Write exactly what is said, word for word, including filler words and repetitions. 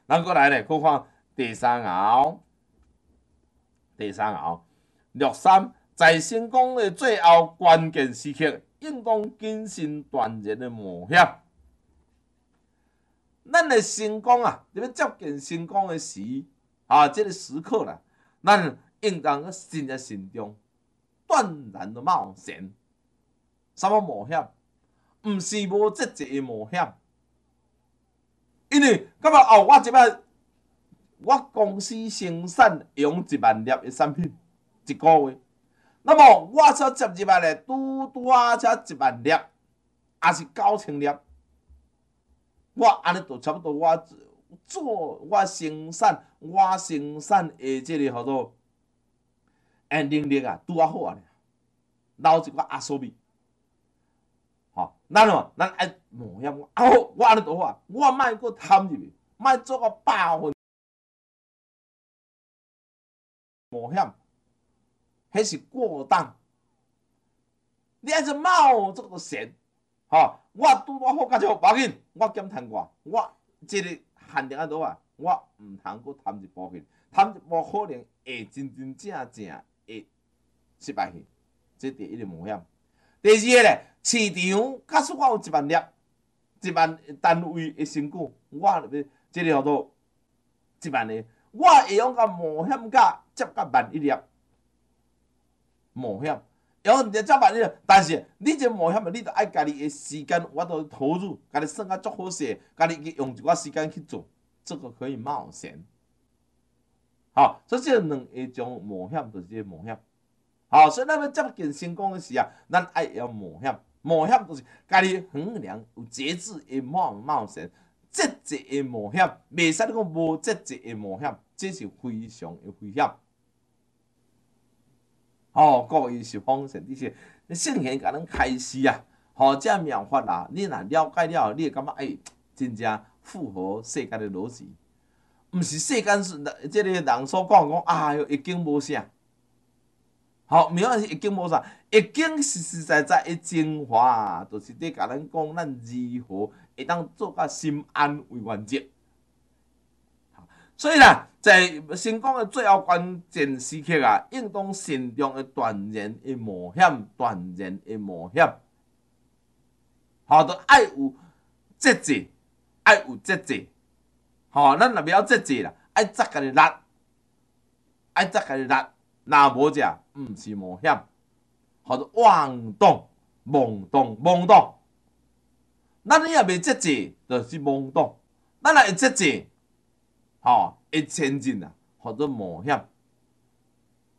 咱过来咧，看看第三爻，第三爻六三，在成功的最后关键时刻，应当谨慎断然的冒险。咱的成功啊，特别接近成功的时啊，这个时刻啦，咱应当个慎一慎重，断然的冒险。什么冒险？毋是无节制的冒险。因为感觉哦，我即摆我公司生产用一万粒的产品，一个月，那么我才接入来咧，拄拄啊才一万粒，还是九千粒。我安尼就差不多，我做我生产，我生产的即个叫做诶能力啊，拄啊好啊，留一个压缩米。吼，咱哦，咱爱冒险，啊好，我安尼就好啊，我莫搁贪入去，莫做个百分冒险，迄是过当。你爱是冒这个险。吼，我拄我好，甲就无要紧，我减趁我，我即个限定啊多啊，我毋通搁贪一部分，贪一部可能会真真正正会失败去，这第一个冒险。第二个咧，市场假使我有一万粒，一万单位的成果，我要即个叫做一万个，我会用甲冒险甲接甲万一粒冒险。然后你再万一，但是你这冒险你着爱家己的时间，我都投入，家己算啊足好势，家己用一寡时间去做，这个可以冒险。好，所以这两个种冒险就是这个冒险。好，所以咱要接近成功的时啊，咱爱要冒险。冒险就是家己衡量有节制的冒冒险，节制的冒险，袂使讲无节制的冒险，这是非常的危险。哦，各位是方神，你是圣贤甲咱开示啊，吼，这妙法啊，你若了解了，你会感觉哎，真正符合世间的逻辑，毋是世间是即个人所讲讲，哎哟，易经无啥。好，名是易经无啥，易经实实在在的精华，就是伫甲咱讲，咱如何会当做甲心安为原则。所以啦，在成功的最后关键时刻啊，应当慎重的断然的冒险，断然的冒险。好，都爱有节制，爱有节制。好，咱若不要节制啦，爱扎家己力，爱扎家己力，若无者，毋是冒险，或者妄动、妄动、妄动。咱你若袂节制，就是妄动；咱若会节制，吼、哦，会前进啊，或者冒险。